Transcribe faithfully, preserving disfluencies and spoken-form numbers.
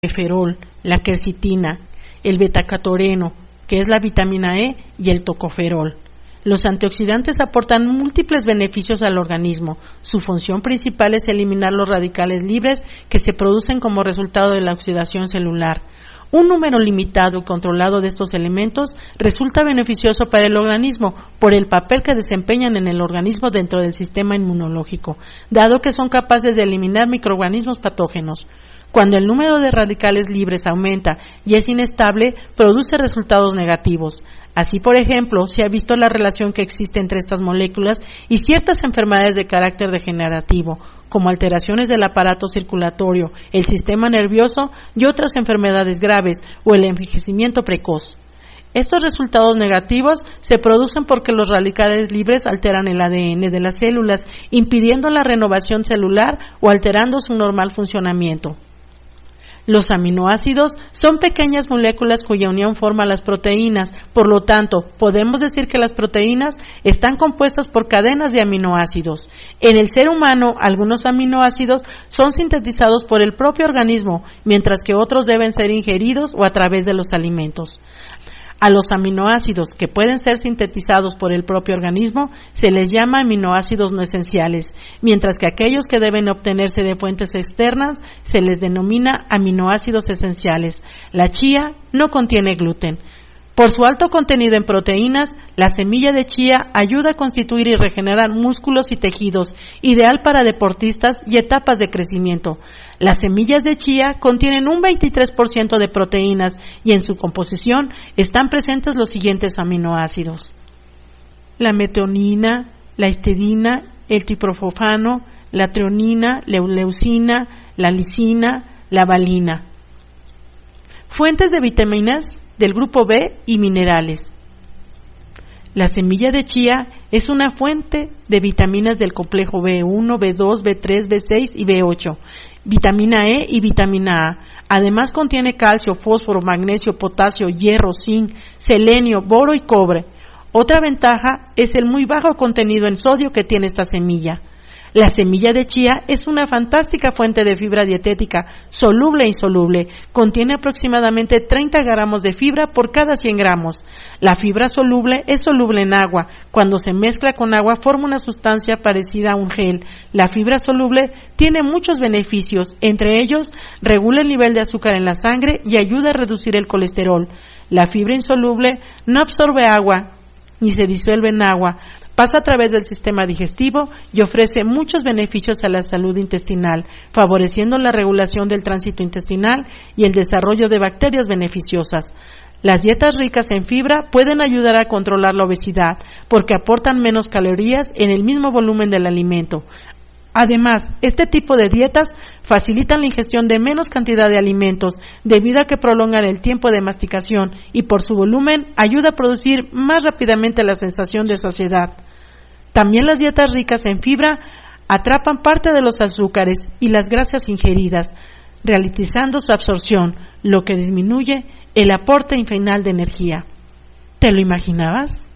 colesterol, la quercetina, el betacatoreno, que es la vitamina E, y el tocoferol. Los antioxidantes aportan múltiples beneficios al organismo. Su función principal es eliminar los radicales libres que se producen como resultado de la oxidación celular. Un número limitado y controlado de estos elementos resulta beneficioso para el organismo por el papel que desempeñan en el organismo dentro del sistema inmunológico, dado que son capaces de eliminar microorganismos patógenos. Cuando el número de radicales libres aumenta y es inestable, produce resultados negativos. Así, por ejemplo, se ha visto la relación que existe entre estas moléculas y ciertas enfermedades de carácter degenerativo, como alteraciones del aparato circulatorio, el sistema nervioso y otras enfermedades graves o el envejecimiento precoz. Estos resultados negativos se producen porque los radicales libres alteran el A D N de las células, impidiendo la renovación celular o alterando su normal funcionamiento. Los aminoácidos son pequeñas moléculas cuya unión forma las proteínas, por lo tanto, podemos decir que las proteínas están compuestas por cadenas de aminoácidos. En el ser humano, algunos aminoácidos son sintetizados por el propio organismo, mientras que otros deben ser ingeridos o a través de los alimentos. A los aminoácidos que pueden ser sintetizados por el propio organismo se les llama aminoácidos no esenciales, mientras que aquellos que deben obtenerse de fuentes externas se les denomina aminoácidos esenciales. La chía no contiene gluten. Por su alto contenido en proteínas, la semilla de chía ayuda a constituir y regenerar músculos y tejidos, ideal para deportistas y etapas de crecimiento. Las semillas de chía contienen un veintitrés por ciento de proteínas y en su composición están presentes los siguientes aminoácidos: la metionina, la histidina, el triptofano, la treonina, la leucina, la lisina, la valina. Fuentes de vitaminas del grupo B y minerales. La semilla de chía es una fuente de vitaminas del complejo B uno, B dos, B tres, B seis y B ocho, vitamina E y vitamina A. Además contiene calcio, fósforo, magnesio, potasio, hierro, zinc, selenio, boro y cobre. Otra ventaja es el muy bajo contenido en sodio que tiene esta semilla. La semilla de chía es una fantástica fuente de fibra dietética, soluble e insoluble. Contiene aproximadamente treinta gramos de fibra por cada cien gramos. La fibra soluble es soluble en agua. Cuando se mezcla con agua forma una sustancia parecida a un gel. La fibra soluble tiene muchos beneficios, entre ellos regula el nivel de azúcar en la sangre y ayuda a reducir el colesterol. La fibra insoluble no absorbe agua ni se disuelve en agua. Pasa a través del sistema digestivo y ofrece muchos beneficios a la salud intestinal, favoreciendo la regulación del tránsito intestinal y el desarrollo de bacterias beneficiosas. Las dietas ricas en fibra pueden ayudar a controlar la obesidad porque aportan menos calorías en el mismo volumen del alimento. Además, este tipo de dietas facilitan la ingestión de menos cantidad de alimentos debido a que prolongan el tiempo de masticación y por su volumen ayuda a producir más rápidamente la sensación de saciedad. También las dietas ricas en fibra atrapan parte de los azúcares y las grasas ingeridas, ralentizando su absorción, lo que disminuye el aporte final de energía. ¿Te lo imaginabas?